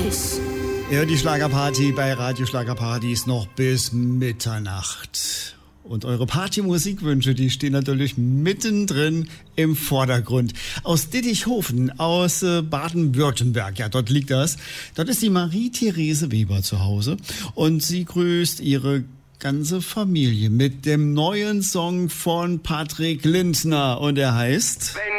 Schlagerpartys. Ja, die Schlagerparty bei Radio Schlagerparty ist noch bis Mitternacht. Und eure Partymusikwünsche, die stehen natürlich mittendrin im Vordergrund. Aus Dittichhofen, aus Baden-Württemberg, ja, dort liegt das. Dort ist die Marie-Therese Weber zu Hause und sie grüßt ihre ganze Familie mit dem neuen Song von Patrick Lindner und er heißt...